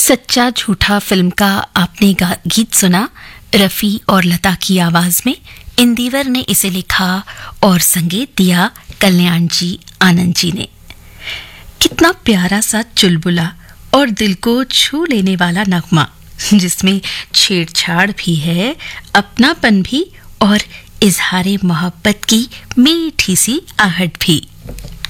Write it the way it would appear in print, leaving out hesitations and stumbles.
सच्चा झूठा फिल्म का आपने गीत सुना रफ़ी और लता की आवाज में। इंदिवर ने इसे लिखा और संगीत दिया कल्याण जी आनंद जी ने। कितना प्यारा सा चुलबुला और दिल को छू लेने वाला नगमा, जिसमें छेड़छाड़ भी है, अपनापन भी और इजहारे मोहब्बत की मीठी सी आहट भी।